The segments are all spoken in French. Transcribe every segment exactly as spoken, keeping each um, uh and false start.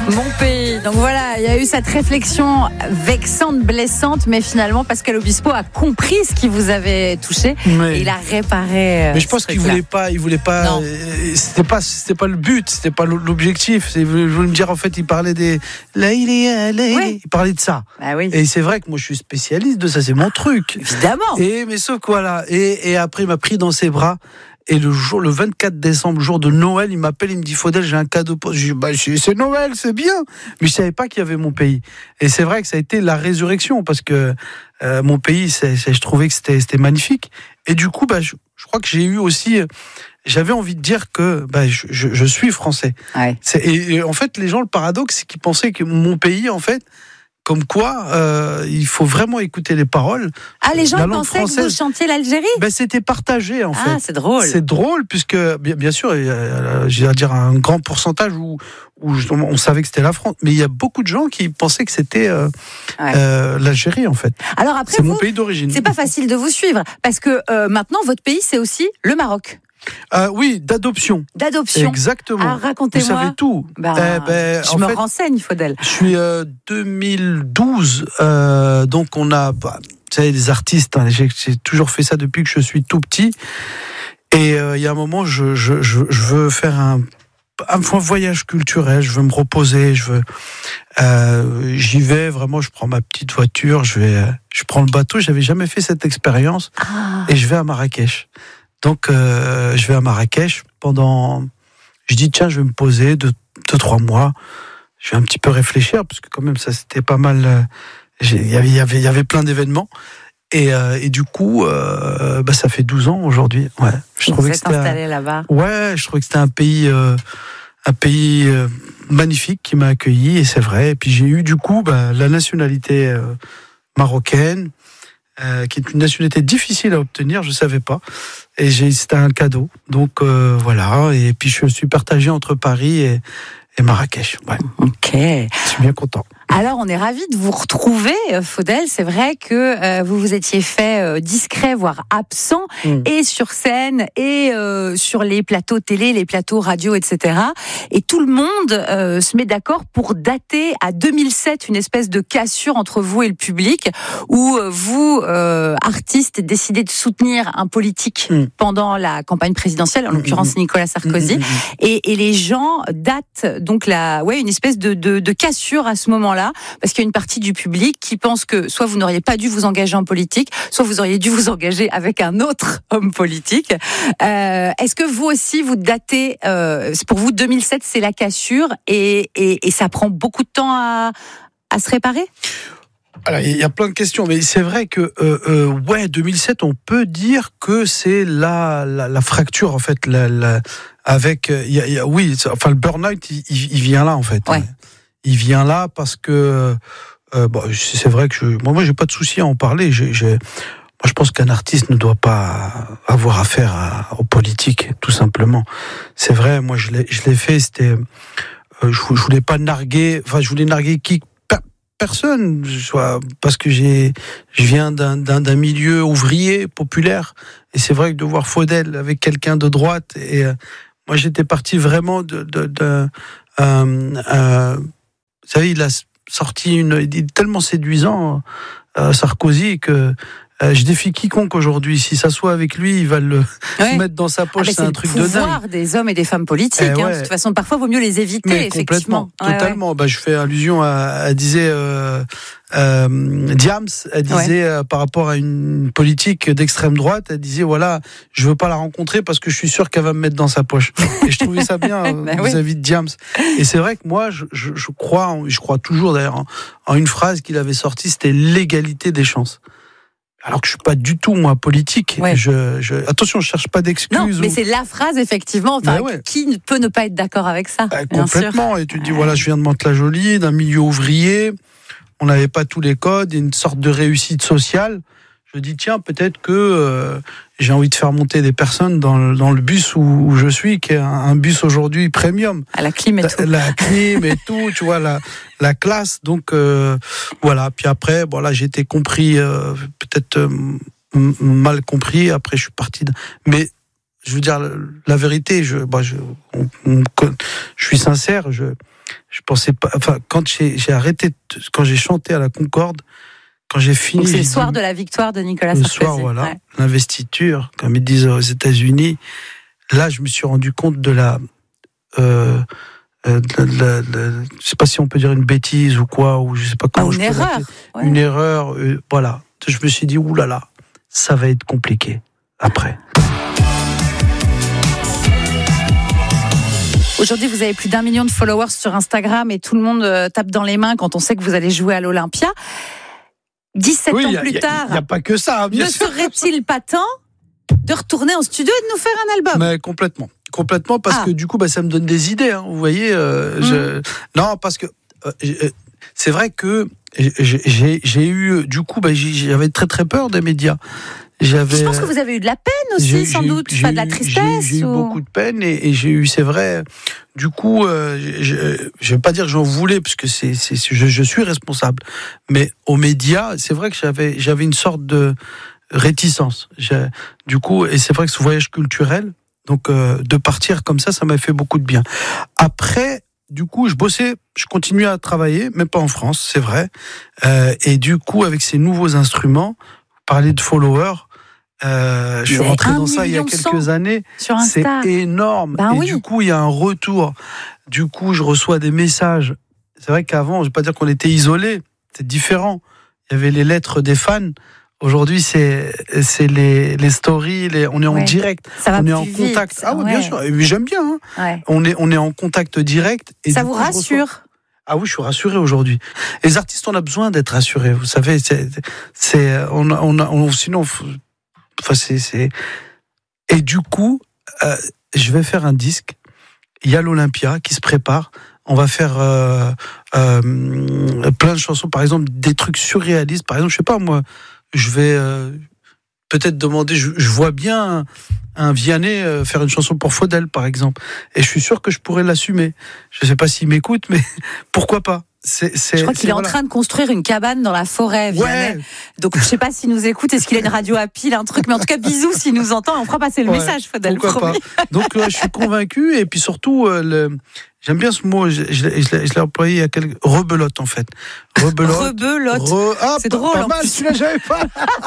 Mon pays. Donc voilà, il y a eu cette réflexion vexante, blessante, mais finalement Pascal Obispo a compris ce qui vous avait touché mais, et il a réparé. Mais je pense qu'il voulait pas, il voulait pas. Non. Euh, c'était pas, c'était pas le but, c'était pas l'objectif. Je voulais me dire en fait, il parlait des, là il est, là il Ouais. est. Il parlait de ça. Ah oui. Et c'est vrai que moi je suis spécialiste de ça, c'est mon truc. Évidemment. Et mais sauf que voilà. Et, et après il m'a pris dans ses bras. Et le jour, le vingt-quatre décembre, jour de Noël, il m'appelle, il me dit Faudel, j'ai un cadeau pour. Je dis bah, c'est Noël, c'est bien. Mais je savais pas qu'il y avait mon pays. Et c'est vrai que ça a été la résurrection parce que euh, mon pays, c'est, c'est, je trouvais que c'était, c'était magnifique. Et du coup, bah, je, je crois que j'ai eu aussi, j'avais envie de dire que bah, je, je, je suis français. Ouais. C'est, et, et en fait, les gens, le paradoxe, c'est qu'ils pensaient que mon pays, en fait. Comme quoi, euh, il faut vraiment écouter les paroles. Ah, les gens La langue pensaient française, que vous chantiez l'Algérie. Ben, c'était partagé, en fait. Ah, c'est drôle. C'est drôle, puisque, bien, bien sûr, il y a, j'ai à dire un grand pourcentage où, où on savait que c'était la France. Mais il y a beaucoup de gens qui pensaient que c'était euh, Ouais. euh, l'Algérie, en fait. Alors après, C'est vous, mon pays d'origine. c'est pas facile de vous suivre parce que euh, maintenant, votre pays, c'est aussi le Maroc. Euh, oui, d'adoption. D'adoption. Exactement. Ah, racontez-moi. Vous savez tout. Ben, Eh ben, je en me fait, renseigne, Faudel. Je suis euh, deux mille douze, euh, donc on a, bah, vous savez, les artistes, hein, j'ai, j'ai toujours fait ça depuis que je suis tout petit. Et il euh, y a un moment, je, je, je, je veux faire un, un voyage culturel, je veux me reposer, je veux, euh, j'y vais vraiment, je prends ma petite voiture, je vais, je prends le bateau, j'avais jamais fait cette expérience, Ah. et je vais à Marrakech. Donc euh, je vais à Marrakech pendant, je dis tiens, je vais me poser deux, deux trois mois. Je vais un petit peu réfléchir parce que quand même ça c'était pas mal. Euh, il y avait, il y avait, il y avait plein d'événements et, euh, et du coup, euh, bah ça fait douze ans aujourd'hui. Ouais, je Vous trouvais que êtes c'était installé un, là-bas. ouais, je trouvais que c'était un pays, euh, un pays euh, magnifique qui m'a accueilli et c'est vrai. Et puis j'ai eu du coup bah, la nationalité euh, marocaine. Euh, qui est une nationalité difficile à obtenir, je savais pas, et j'ai, c'était un cadeau, donc euh, voilà, et puis je suis partagé entre Paris et, et Marrakech, ouais. Ok. Je suis bien content. Alors, on est ravis de vous retrouver, Faudel. C'est vrai que euh, vous vous étiez fait euh, discret, voire absent, mmh. et sur scène, et euh, sur les plateaux télé, les plateaux radio, et cetera. Et tout le monde euh, se met d'accord pour dater à deux mille sept une espèce de cassure entre vous et le public, où euh, vous, euh, artistes, décidez de soutenir un politique mmh. pendant la campagne présidentielle, en l'occurrence mmh. Nicolas Sarkozy, mmh. et, et les gens datent donc la, ouais, une espèce de, de, de cassure à ce moment-là. Parce qu'il y a une partie du public qui pense que soit vous n'auriez pas dû vous engager en politique, soit vous auriez dû vous engager avec un autre homme politique. Euh, est-ce que vous aussi, vous datez, euh, pour vous, deux mille sept, c'est la cassure et, et, et ça prend beaucoup de temps à, à se réparer ? Alors, il y a plein de questions, mais c'est vrai que euh, euh, ouais, deux mille sept, on peut dire que c'est la, la, la fracture, en fait, la, la, avec, y a, y a, oui, enfin, le burn-out, il, il vient là, en fait. Ouais. Il vient là parce que euh, bon, c'est vrai que je, moi, moi j'ai pas de souci à en parler. J'ai, j'ai, moi, je pense qu'un artiste ne doit pas avoir affaire à, aux politiques, tout simplement. C'est vrai, moi je l'ai, je l'ai fait. C'était, euh, je, je voulais pas narguer. Enfin, je voulais narguer qui personne, soit parce que j'ai, je viens d'un, d'un, d'un milieu ouvrier populaire. Et c'est vrai que de voir Faudel avec quelqu'un de droite et euh, moi j'étais parti vraiment de, de, de euh, euh, vous savez, il a sorti une, il est tellement séduisant, euh, Sarkozy, que euh, je défie quiconque aujourd'hui. Si ça soit avec lui, il va le ouais. mettre dans sa poche. Ah, c'est, c'est un truc de dingue. C'est le pouvoir des hommes et des femmes politiques. Eh hein, ouais. De toute façon, parfois, il vaut mieux les éviter. Mais effectivement. Complètement. Ouais, totalement. Ouais. Bah, je fais allusion à, à disait euh, euh, Diams. Elle disait ouais. euh, par rapport à une politique d'extrême droite, elle disait voilà, je veux pas la rencontrer parce que je suis sûr qu'elle va me mettre dans sa poche. Et je trouvais ça bien euh, bah, vis-à-vis oui. de Diams. Et c'est vrai que moi, je, je, je crois, je crois toujours d'ailleurs en, en une phrase qu'il avait sortie, c'était l'égalité des chances. Alors que je suis pas du tout moi politique. Ouais. Je, je, attention, je cherche pas d'excuses. Non, mais ou... c'est la phrase effectivement. Enfin, ouais. Qui peut ne pas être d'accord avec ça bah, complètement. Sûr. Et tu te dis voilà, je viens de Mantes-la-Jolie, d'un milieu ouvrier. On n'avait pas tous les codes, une sorte de réussite sociale. Je dis tiens, peut-être que euh, j'ai envie de faire monter des personnes dans le, dans le bus où, où je suis, qui est un, un bus aujourd'hui premium. À la clim et tout. La, la clim et tout, tu vois, la, la classe. Donc, euh, voilà. Puis après, bon, là, j'ai été compris, euh, peut-être euh, m- mal compris. Après, je suis parti. De... Mais, je veux dire, la, la vérité, je, bah, je, on, on, je suis sincère, je... je pensais pas. Enfin, quand j'ai, j'ai arrêté, quand j'ai chanté à la Concorde, quand j'ai fini. Donc c'est le j'ai soir dit, de la victoire de Nicolas le Sarkozy. soir, voilà, ouais. l'investiture, comme ils disent aux États-Unis. Là, je me suis rendu compte de la. Euh, euh, de la, de la, je sais pas si on peut dire une bêtise ou quoi, ou je sais pas comment. Ah, je une peux erreur. Ouais. Une erreur. Euh, voilà. Je me suis dit, oulala, ça va être compliqué après. Aujourd'hui, vous avez plus d'un million de followers sur Instagram et tout le monde tape dans les mains quand on sait que vous allez jouer à l'Olympia. dix-sept oui, ans y a, plus y a, tard, il n'y a pas que ça, bien ne sûr. serait-il pas temps de retourner en studio et de nous faire un album? Mais complètement. Complètement, parce ah. que du coup, bah, ça me donne des idées. Hein, vous voyez, euh, mmh. je... non, parce que euh, c'est vrai que j'ai, j'ai eu, du coup, bah, j'avais très très peur des médias. J'avais, je pense que vous avez eu de la peine aussi, j'ai, sans j'ai doute, eu, enfin de la tristesse. J'ai, j'ai ou... eu beaucoup de peine et, et j'ai eu, c'est vrai, du coup, euh, je ne vais pas dire que j'en voulais, parce que c'est, c'est, je, je suis responsable. Mais aux médias, c'est vrai que j'avais, j'avais une sorte de réticence. J'ai, du coup, et c'est vrai que ce voyage culturel, donc euh, de partir comme ça, ça m'a fait beaucoup de bien. Après, du coup, je bossais, je continuais à travailler, mais pas en France, c'est vrai. Euh, et du coup, avec ces nouveaux instruments, parler de followers, Euh, je suis rentré dans ça il y a quelques années. C'est énorme. Ben et oui. Du coup, il y a un retour. Du coup, je reçois des messages. C'est vrai qu'avant, je ne vais pas dire qu'on était isolés. C'est différent. Il y avait les lettres des fans. Aujourd'hui, c'est, c'est les, les stories. Les, on est ouais. en direct. Ça va on est plus en vite. contact. Ah oui, ouais. bien sûr. Et j'aime bien. Hein. Ouais. On est, on est en contact direct. Et ça du vous coup, rassure? Ah oui, je suis rassuré aujourd'hui. Les artistes, on a besoin d'être rassurés. Vous savez, c'est, c'est, on, on, on, sinon. Enfin, c'est, c'est... Et du coup, euh, je vais faire un disque. Il y a l'Olympia qui se prépare. On va faire euh, euh, plein de chansons. Par exemple, des trucs surréalistes. Par exemple, je sais pas, moi, je vais euh, peut-être demander... Je, je vois bien un, un Vianney euh, faire une chanson pour Faudel, par exemple. Et je suis sûr que je pourrais l'assumer. Je sais pas s'il m'écoute, mais pourquoi pas? C'est, c'est, je crois qu'il est voilà. en train de construire une cabane dans la forêt, Vianney. Ouais. Donc je sais pas s'il nous écoute, est-ce qu'il a une radio à pile, un truc, mais en tout cas bisous s'il nous entend, on fera passer le ouais. message, Faudel. Pourquoi pas. Donc euh, je suis convaincu et puis surtout euh, le... j'aime bien ce mot, je, je, je, l'ai, je l'ai employé il y a quelques rebelote en fait. Rebelote. Rebelote. Re... Ah, c'est pas, drôle. Pas mal, celui-là j'avais pas.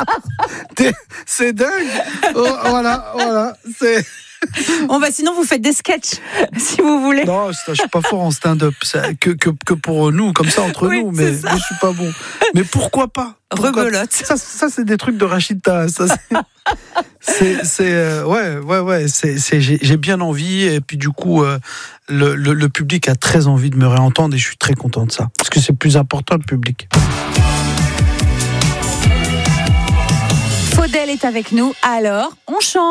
C'est dingue. Oh, voilà, voilà, c'est. On va, sinon vous faites des sketchs si vous voulez. Non, je suis pas fort en stand-up, ça, que, que, que pour nous, comme ça entre oui, nous, mais, mais je suis pas bon. Mais pourquoi pas? Pourquoi Rebelote. Ça, ça c'est des trucs de Rachida. Ça, c'est, c'est, c'est euh, ouais, ouais, ouais. C'est, c'est, j'ai, j'ai bien envie et puis du coup, euh, le, le, le public a très envie de me réentendre et je suis très content de ça parce que c'est plus important le public. Faudel est avec nous, alors on chante.